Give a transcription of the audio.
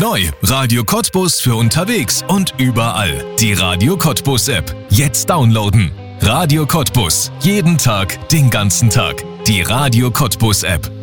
Neu, Radio Cottbus für unterwegs und überall. Die Radio Cottbus App. Jetzt downloaden. Radio Cottbus. Jeden Tag, den ganzen Tag. Die Radio Cottbus App.